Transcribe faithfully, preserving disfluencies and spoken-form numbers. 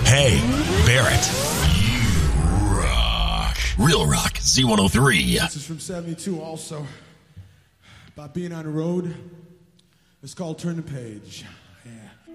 Hey, Barrett. You rock. Real Rock, Z one oh three. This is from seventy-two also. About being on the road. It's called Turn the Page. Yeah.